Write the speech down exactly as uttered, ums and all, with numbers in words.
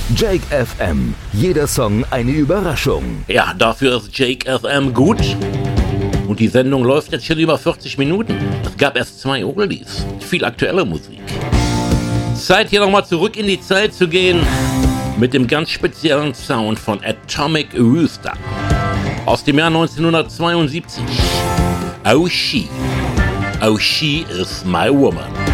Jake F M. Jeder Song eine Überraschung. Ja, dafür ist Jake F M gut. Und die Sendung läuft jetzt schon über vierzig Minuten. Es gab erst zwei Oldies. Viel aktuelle Musik. Zeit, hier nochmal zurück in die Zeit zu gehen. Mit dem ganz speziellen Sound von Atomic Rooster. Aus dem Jahr neunzehnhundertzweiundsiebzig. Oh She. Oh She is my woman.